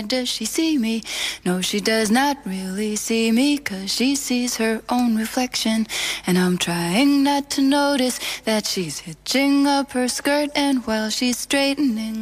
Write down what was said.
Does she see me? No, she does not really see me, 'cause she sees her own reflection. And I'm trying not to notice that she's hitching up her skirt, and while she's straightening